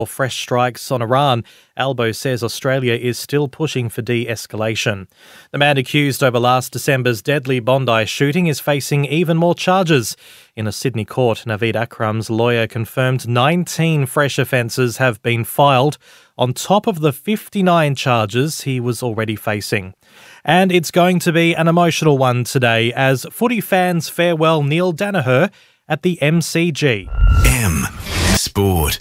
fresh strikes on Iran. Albo says Australia is still pushing for de-escalation. The man accused over last December's deadly Bondi shooting is facing even more charges. In a Sydney court, Naveed Akram's lawyer confirmed 19 fresh offences have been filed on top of the 59 charges he was already facing. And it's going to be an emotional one today as footy fans farewell Neil Daniher at the MCG. M Sport.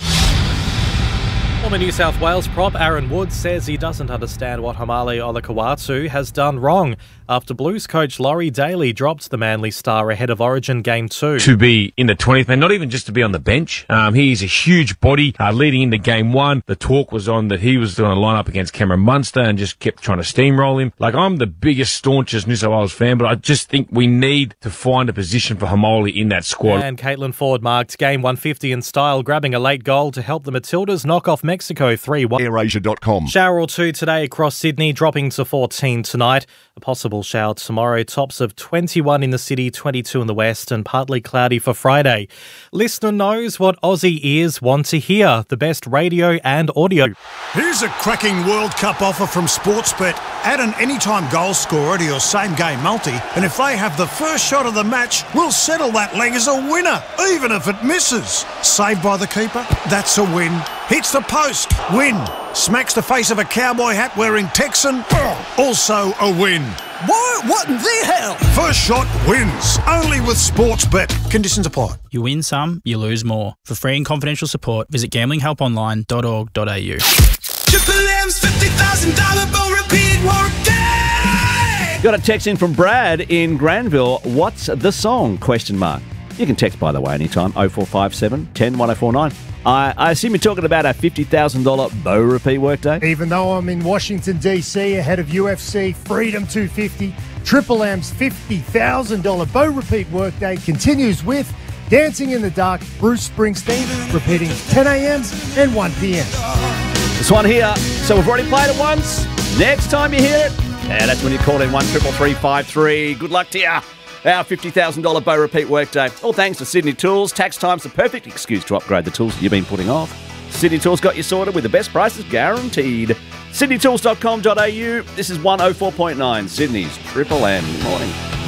Former New South Wales prop Aaron Woods says he doesn't understand what Haumole Olakau'atu has done wrong after Blues coach Laurie Daly dropped the Manly star ahead of Origin Game 2. To be in the 20th man, not even just to be on the bench. He's a huge body leading into Game 1. The talk was on that he was going to line up against Cameron Munster and just kept trying to steamroll him. Like, I'm the biggest, staunchest New South Wales fan, but I just think we need to find a position for Haumole in that squad. And Caitlin Ford marked Game 150 in style, grabbing a late goal to help the Matildas knock off Mexico 3-1. AirAsia.com. Shower or two today across Sydney, dropping to 14 tonight. A possible shower tomorrow. Tops of 21 in the city, 22 in the west, and partly cloudy for Friday. Listener knows what Aussie ears want to hear. The best radio and audio. Here's a cracking World Cup offer from Sportsbet. Add an anytime goal scorer to your same game multi, and if they have the first shot of the match, we'll settle that leg as a winner, even if it misses. Saved by the keeper? That's a win. Hits the post? Win. Smacks the face of a cowboy hat wearing Texan? Also a win. What in the hell? First shot wins. Only with Sportsbet. Conditions apply. You win some, you lose more. For free and confidential support, visit gamblinghelponline.org.au. Triple M's $50,000 bowl repeat workday. Got a text in from Brad in Granville. What's the song? ? You can text, by the way, anytime. 0457 10 1049. I assume you're talking about our $50,000 bow repeat workday? Even though I'm in Washington, D.C. ahead of UFC Freedom 250, Triple M's $50,000 bow repeat workday continues with Dancing in the Dark, Bruce Springsteen, repeating 10 a.m. and 1 p.m. This one here. So we've already played it once. Next time you hear it, that's when you call in 13353. Good luck to you. Our $50,000 bow repeat workday. All thanks to Sydney Tools. Tax time's the perfect excuse to upgrade the tools you've been putting off. Sydney Tools got you sorted with the best prices guaranteed. sydneytools.com.au. This is 104.9 Sydney's Triple M. Morning.